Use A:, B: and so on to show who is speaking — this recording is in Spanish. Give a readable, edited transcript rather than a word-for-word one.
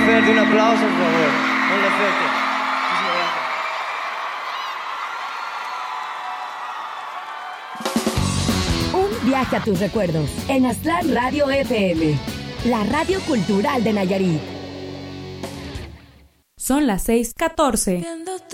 A: Ferte, un aplauso, por favor. Mon Laferte. Muchísimas gracias.
B: Un viaje a tus recuerdos en Aztlán Radio FM, la radio cultural de Nayarit.
C: Son las 6:14.